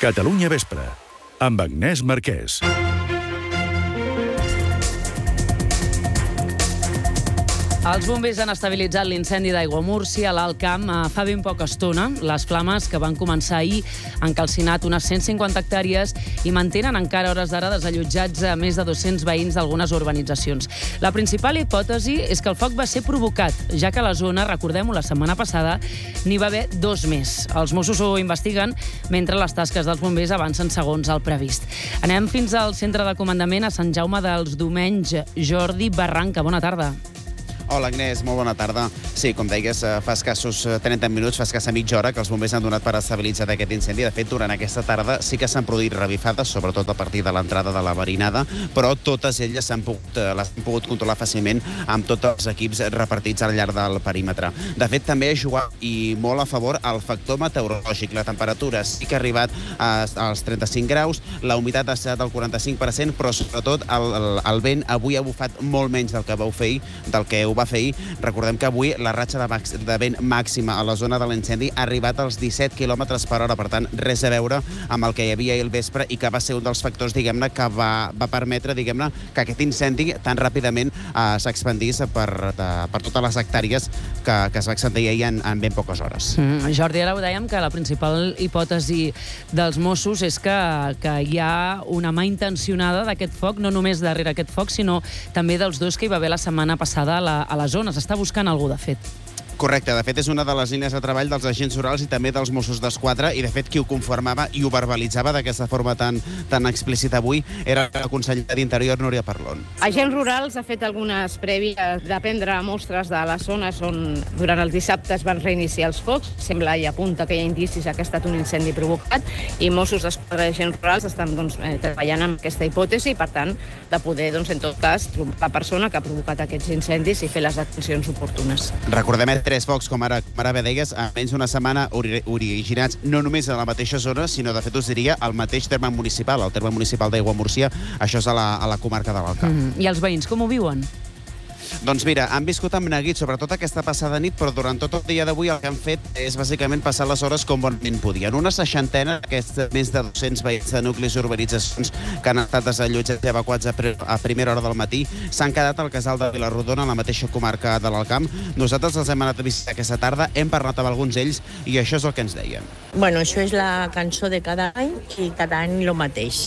Catalunya Vespre, amb Agnès Marquès. Els bombers han estabilitzat l'incendi d'Aiguamúrcia a l'Alt Camp fa ben poca estona. Les flames, que van començar ahir, han calcinat unes 150 hectàrees i mantenen encara a hores d'ara desallotjats a més de 200 veïns d'algunes urbanitzacions. La principal hipòtesi és que el foc va ser provocat, ja que a la zona, recordem-ho, la setmana passada, n'hi va haver 2 més. Els Mossos ho investiguen, mentre les tasques dels bombers avancen segons el previst. Anem fins al centre de comandament a Sant Jaume dels Domenys. Jordi Barranca, bona tarda. Hola, Agnès, molt bona tarda. Sí, com deies, fa escassos 30 minuts, fa escassa mitja hora que els bombers han donat per estabilitzat aquest incendi. De fet, durant aquesta tarda sí que s'han produït revifades, sobretot a partir de l'entrada de la marinada, però totes elles les han pogut controlar fàcilment amb tots els equips repartits al llarg del perímetre. De fet, també ha jugat i molt a favor el factor meteorològic. La temperatura sí que ha arribat als 35 graus, la humitat ha estat del 45%, però sobretot el vent avui ha bufat molt menys del que ho va fer ahir. Recordem que avui la ratxa de vent màxima a la zona de l'incendi ha arribat als 17 km per hora, per tant, res a veure amb el que hi havia ahir al vespre i que va ser un dels factors, diguem-ne, que va permetre, diguem-ne, que aquest incendi tan ràpidament s'expandís per totes les hectàrees que es va extendir ahir en ben poques hores. Jordi, ara ho dèiem, que la principal hipòtesi dels Mossos és que hi ha una mà intencionada d'aquest foc, no només darrere aquest foc, sinó també dels 2 que hi va haver la setmana passada a la zona. S'està buscant algú, de fet. Correcte, de fet és una de les línies de treball dels agents rurals i també dels Mossos d'Esquadra, i de fet qui ho conformava i ho verbalitzava d'aquesta forma tan explícita avui era la consellera d'Interior, Núria Parlon. Agents rurals ha fet algunes prèvies de prendre mostres de les zones on durant els dissabtes van reiniciar els focs. Sembla i apunta que hi ha indicis que ha estat un incendi provocat, i Mossos d'Esquadra i agents rurals estan treballant amb aquesta hipòtesi i, per tant, de poder, en tot cas, trobar la persona que ha provocat aquests incendis i fer les detencions oportunes. Recordem 3 focs, com ara bé deies, en menys d'una setmana originats no només a la mateixa zona, sinó, de fet, us diria, al mateix terme municipal, el terme municipal d'Aiguamúrcia. Això és a la comarca de l'Alt Camp. I els veïns, com ho viuen? Doncs mira, han viscut amb neguit, sobretot aquesta passada nit, però durant tot el dia d'avui el que han fet és bàsicament passar les hores com bonament podien. Una 60, aquests més de 200 veïns de nuclis i urbanitzacions que han estat desallotjats i evacuats a primera hora del matí, s'han quedat al casal de Vilarrodona, a la mateixa comarca de l'Alt Camp. Nosaltres els hem anat a visitar aquesta tarda, hem parlat amb alguns d'ells i això és el que ens deien. Bueno, això és la cançó de cada any i cada any el mateix.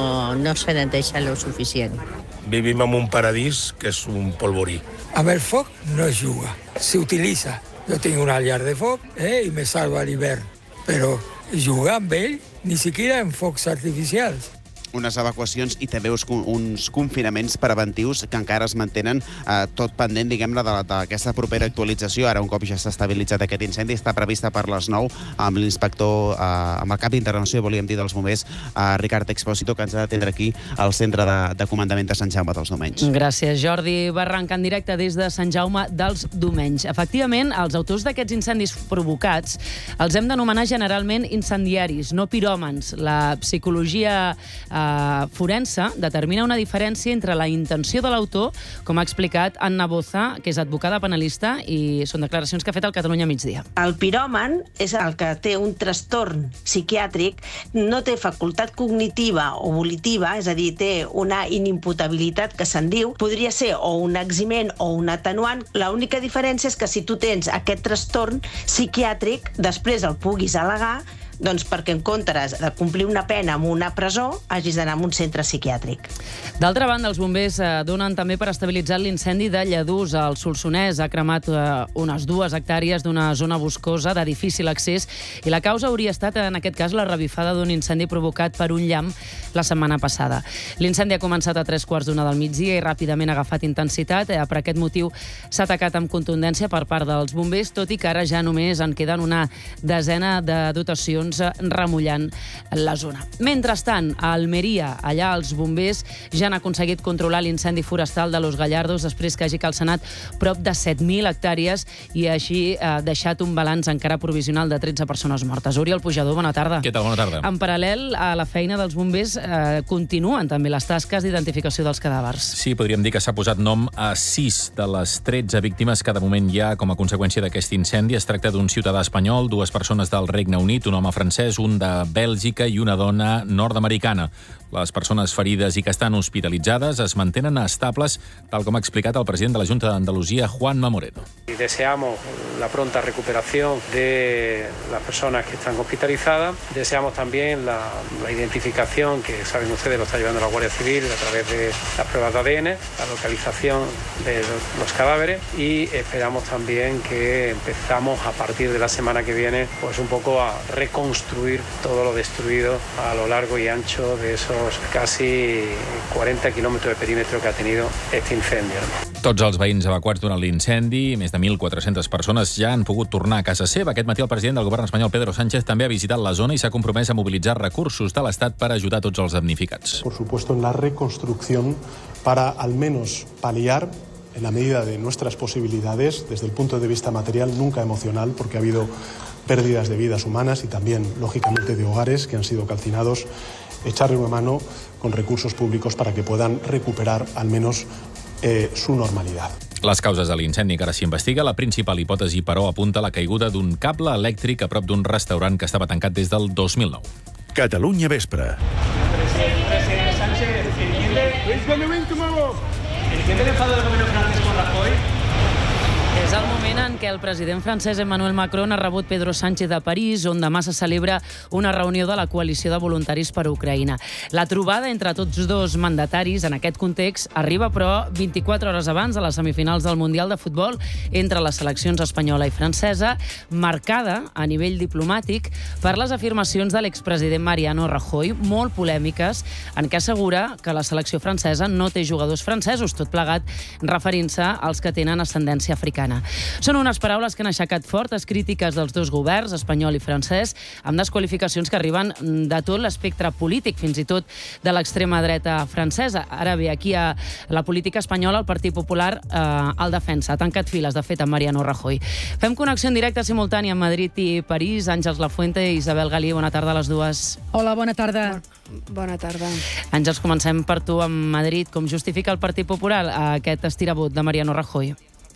No se neteja lo suficient. Vivim en un paradís que és un polvorí. Amb el foc no es juga, s'utilitza. Jo tinc una llar de foc i me salva l'hivern, però jugar amb ell ni siquiera en focs artificials. Unes evacuacions i també uns confinaments preventius que encara es mantenen tot pendent, diguem-ne, d'aquesta propera actualització. Ara, un cop ja s'ha estabilitzat aquest incendi, està prevista per les 9 amb l'inspector, amb el cap d'intervenció, volíem dir, dels bombers, Ricard Expósito, que ens ha d'atendre aquí al centre de comandament de Sant Jaume dels Domenys. Gràcies, Jordi Barranca, en directe des de Sant Jaume dels Domenys. Efectivament, els autors d'aquests incendis provocats els hem d'anomenar generalment incendiaris, no piròmans. La psicologia forense determina una diferència entre la intenció de l'autor, com ha explicat Anna Boza, que és advocada penalista, i són declaracions que ha fet al Catalunya Migdia. El piròman és el que té un trastorn psiquiàtric, no té facultat cognitiva o volitiva, és a dir, té una inimputabilitat que se'n diu, podria ser o un eximent o un atenuant. L'única diferència és que si tu tens aquest trastorn psiquiàtric, després el puguis al·legar, doncs perquè en comptes de complir una pena en una presó, hagis d'anar a un centre psiquiàtric. D'altra banda, els bombers donen també per estabilitzar l'incendi de Lladurs. El Solsonès ha cremat unes 2 hectàrees d'una zona boscosa de difícil accés i la causa hauria estat, en aquest cas, la revifada d'un incendi provocat per un llamp la setmana passada. L'incendi ha començat a 3:15 del migdia i ràpidament ha agafat intensitat. Per aquest motiu s'ha atacat amb contundència per part dels bombers, tot i que ara ja només en queden una desena de dotacions remullant la zona. Mentrestant, a Almeria, allà els bombers ja han aconseguit controlar l'incendi forestal de Los Gallardos després que hagi calcinat prop de 7.000 hectàrees i així deixat un balanç encara provisional de 13 persones mortes. Oriol Pujador, bona tarda. Què tal? Bona tarda. En paral·lel a la feina dels bombers continuen també les tasques d'identificació dels cadàvers. Sí, podríem dir que s'ha posat nom a 6 de les 13 víctimes que de moment hi ha com a conseqüència d'aquest incendi. Es tracta d'un ciutadà espanyol, 2 persones del Regne Unit, un home francès, un de Bèlgica i una dona nord-americana. Les persones ferides i que estan hospitalitzades es mantenen estables, tal com ha explicat el president de la Junta d'Andalusia, Juanma Moreno. Deseamos la pronta recuperación de las personas que están hospitalizadas. Deseamos también la identificación, que saben ustedes lo está llevando la Guardia Civil a través de las pruebas de ADN, la localización de los cadáveres, y esperamos también que empezamos a partir de la semana que viene pues un poco a reconstruir todo lo destruido a lo largo y ancho de esos casi 40 quilòmetres de perímetro que ha tenido este incendio. Tots els veïns evacuats durant l'incendi, més de 1.400 persones, ja han pogut tornar a casa seva. Aquest matí el president del govern espanyol, Pedro Sánchez, també ha visitat la zona i s'ha compromès a mobilitzar recursos de l'Estat per ajudar tots els damnificats. Por supuesto, en la reconstrucción para al menos paliar en la medida de nuestras posibilidades, desde el punto de vista material, nunca emocional, porque ha habido pérdidas de vidas humanas y también, lógicamente, de hogares que han sido calcinados, echarle una mano con recursos públicos para que puedan recuperar al menos su normalidad. Les causes de l'incendi encara s'hi investiga. La principal hipòtesi, però, apunta a la caiguda d'un cable elèctric a prop d'un restaurant que estava tancat des del 2009. Catalunya Vespre. Presidente Sánchez, ¿entiende el enfado del gobierno francés con Rajoy? És el moment en què el president francès Emmanuel Macron ha rebut Pedro Sánchez a París, on demà se celebra una reunió de la coalició de voluntaris per Ucraïna. La trobada entre tots dos mandataris en aquest context arriba, però, 24 hores abans de les semifinals del Mundial de Futbol entre les seleccions espanyola i francesa, marcada a nivell diplomàtic per les afirmacions de l'expresident Mariano Rajoy, molt polèmiques, en què assegura que la selecció francesa no té jugadors francesos, tot plegat referint-se als que tenen ascendència africana. Són unes paraules que han aixecat fortes crítiques dels dos governs, espanyol i francès, amb desqualificacions que arriben de tot l'espectre polític, fins i tot de l'extrema dreta francesa. Ara bé, aquí a la política espanyola, el Partit Popular el defensa. Ha tancat files, de fet, amb Mariano Rajoy. Fem connexió en directe simultània amb Madrid i París. Àngels Lafuente i Isabel Galí, bona tarda a les dues. Hola, bona tarda. Bona tarda. Àngels, comencem per tu amb Madrid. Com justifica el Partit Popular aquest estirabot de Mariano Rajoy?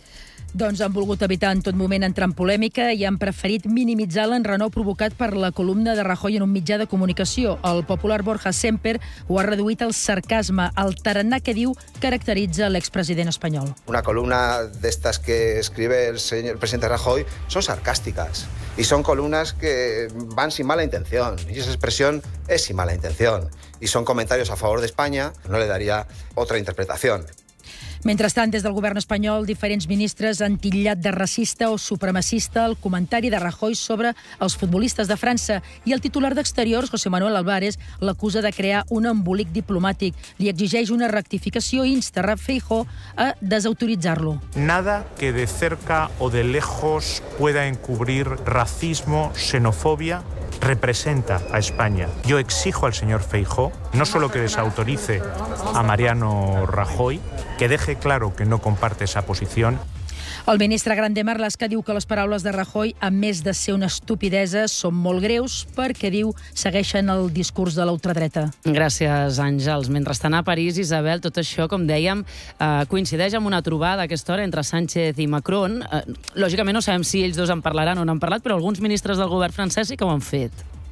Doncs han volgut evitar en tot moment entrar en polèmica i han preferit minimitzar l'enrenou provocat per la columna de Rajoy en un mitjà de comunicació. El popular Borja Semper ho ha reduït al sarcasme, al tarannà que diu caracteritza l'expresident espanyol. Una columna de estas que escribe el presidente Rajoy son sarcásticas y son columnas que van sin mala intención y esa expresión es sin mala intención y son comentarios a favor de España, no le daría otra interpretación. Mentrestant, des del govern espanyol, diferents ministres han titllat de racista o supremacista el comentari de Rajoy sobre els futbolistes de França i el titular d'Exteriors, José Manuel Álvarez, l'acusa de crear un embolic diplomàtic. Li exigeix una rectificació i insta Feijóo a desautoritzar-lo. Nada que de cerca o de lejos pueda encubrir racismo, xenofobia, representa a España. Yo exijo al señor Feijóo no solo que desautorice a Mariano Rajoy, que deje claro que no comparte esa posición. El ministre Grande Marlaska diu que les paraules de Rajoy, a més de ser una estupidesa, són molt greus perquè, diu, segueixen el discurs de la ultradreta. Gràcies, Àngels. Mentrestant, a París, Isabel, tot això, com dèiem, coincideix amb una trobada a aquesta hora entre Sánchez i Macron. Lògicament no sabem si ells dos en parlaran o no han parlat, però alguns ministres del govern francès sí que ho han fet.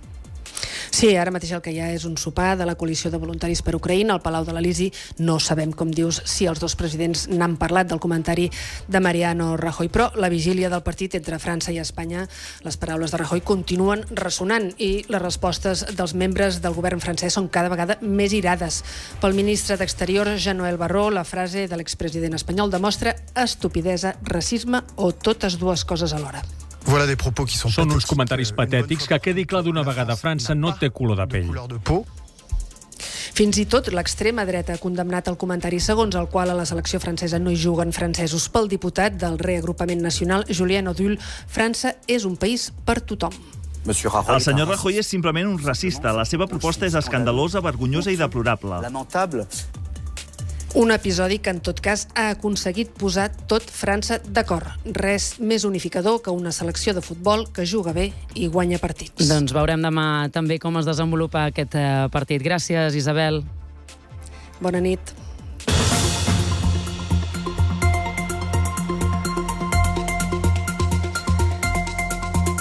Sí, ara mateix el que hi ha és un sopar de la coalició de voluntaris per Ucraïna al Palau de l'Elisi. No sabem, com dius, si els dos presidents n'han parlat del comentari de Mariano Rajoy, però la vigília del partit entre França i Espanya, les paraules de Rajoy continuen ressonant i les respostes dels membres del govern francès són cada vegada més irades. Pel ministre d'Exteriors, Jean-Noël Barrot, la frase de l'expresident espanyol demostra estupidesa, racisme o totes dues coses alhora. Són uns comentaris patètics que quedi clar d'una vegada. França no té color de pell. Fins i tot l'extrema dreta ha condemnat el comentari segons el qual a la selecció francesa no hi juguen francesos. Pel diputat del Reagrupament Nacional, Julien Audull, França és un país per tothom. El senyor Rajoy és simplement un racista. La seva proposta és escandalosa, vergonyosa i deplorable. Un episodi que, en tot cas, ha aconseguit posar tot França d'acord. Res més unificador que una selecció de futbol que juga bé i guanya partits. Doncs veurem demà també com es desenvolupa aquest partit. Gràcies, Isabel. Bona nit.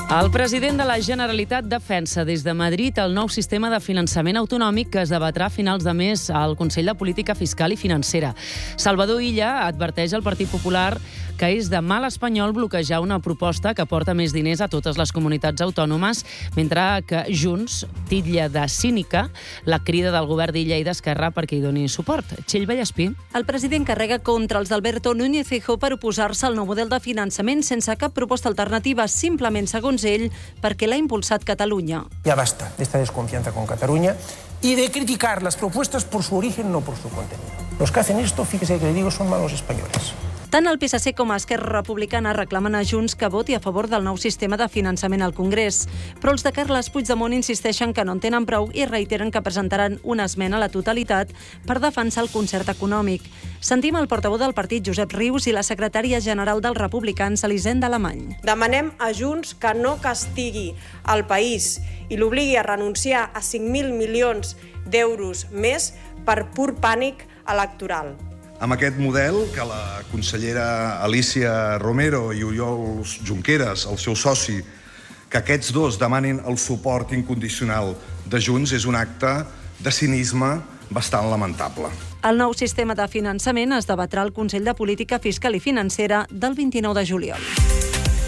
El president de la Generalitat defensa des de Madrid el nou sistema de finançament autonòmic que es debatrà a finals de mes al Consell de Política Fiscal i Financera. Salvador Illa adverteix al Partit Popular que és de mal espanyol bloquejar una proposta que porta més diners a totes les comunitats autònomes, mentre que Junts titlla de cínica la crida del govern d'Illa i d'Esquerra perquè hi doni suport. Txell Vallespí. El president carrega contra els d'Alberto Núñez Feijóo per oposar-se al nou model de finançament sense cap proposta alternativa, simplement, segons ell, perquè l'ha impulsat Catalunya. Ya basta de esta desconfianza con Cataluña y de criticar las propuestas por su origen, no por su contenido. Los que hacen esto, fíjese que le digo, son malos españoles. Tant el PSC com Esquerra Republicana reclamen a Junts que voti a favor del nou sistema de finançament al Congrés. Però els de Carles Puigdemont insisteixen que no en tenen prou i reiteren que presentaran una esmena a la totalitat per defensar el concert econòmic. Sentim el portaveu del partit, Josep Rius, i la secretària general dels republicans, Elisenda Alemany. Demanem a Junts que no castigui el país i l'obligui a renunciar a 5.000 milions d'euros més per pur pànic electoral. Amb aquest model que la consellera Alicia Romero i Oriol Junqueras, el seu soci, que aquests dos demanin el suport incondicional de Junts és un acte de cinisme bastant lamentable. El nou sistema de finançament es debatrà al Consell de Política Fiscal i Financera del 29 de juliol.